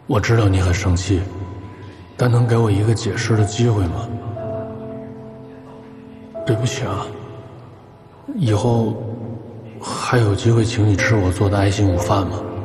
我知道你很生气，但能给我一个解释的机会吗？对不起啊，以后还有机会请你吃我做的爱心午饭吗？